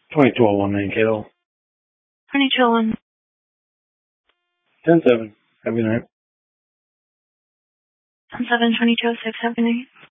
2219 Kittle. 2201. 10-7. Have a good night. 10-7, 2206. Have a good night.